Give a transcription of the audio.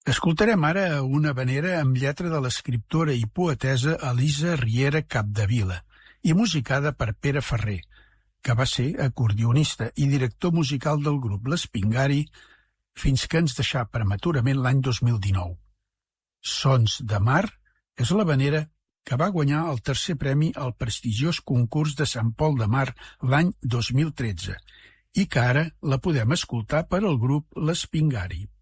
Escoltarem ara una havanera amb lletra de l'escriptora i poetessa Elisa Riera Capdevila i musicada per Pere Ferrer, que va ser acordionista i director musical del grup L'Espingari fins que ens deixà prematurament l'any 2019. Sons de Mar és l'havanera que va guanyar el tercer premi al prestigiós concurs de Sant Pol de Mar l'any 2013 i que ara la podem escoltar per al grup L'Espingari.